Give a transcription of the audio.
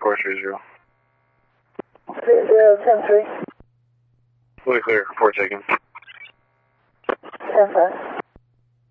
course 30. 30, 10-3. Fully clear, report taken. 10-5.